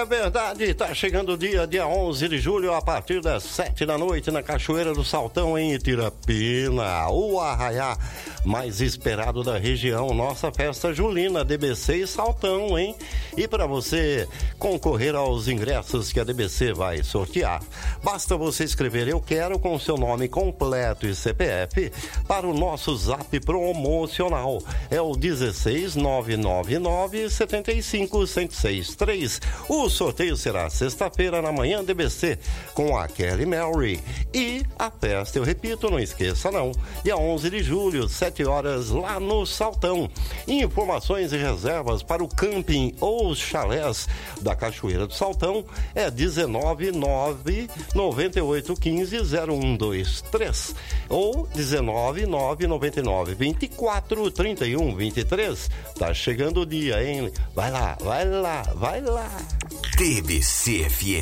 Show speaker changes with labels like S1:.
S1: É verdade, tá chegando o dia 11 de julho, a partir das 7 da noite, na Cachoeira do Saltão, em Itirapina, o arraiá mais esperado da região, nossa festa julina, DBC e Saltão, hein? E para você concorrer aos ingressos que a DBC vai sortear, basta você escrever "Eu quero" com seu nome completo e CPF para o nosso zap promocional, é o 16999-75163. O sorteio será sexta-feira na manhã DBC com a Kelly Mary. E a festa, eu repito, não esqueça não, dia 11 de julho, 7 horas, lá no Saltão. Informações e reservas para o camping ou chalés da Cachoeira do Saltão é 19998150123 ou 19999243123. Tá chegando o dia, hein? Vai lá, vai lá, vai lá.
S2: DBC FM.